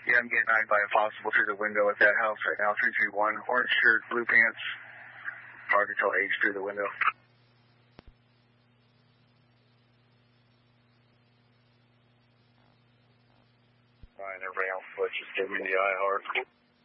Yeah, I'm getting eyed by a possible through the window at that house right now. 331, orange shirt, blue pants. Hard to tell age through the window. Alright, everybody on foot, just give me the eye hard.